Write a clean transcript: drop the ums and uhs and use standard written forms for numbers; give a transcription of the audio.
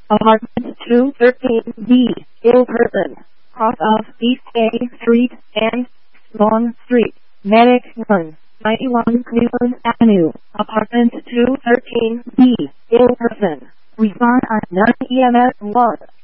Apartment 213B, in person, cross of East A Street and Long Street, Manic Run, 91 Cleveland Avenue, Apartment 213B, in person. Respond at 9 EMS 1.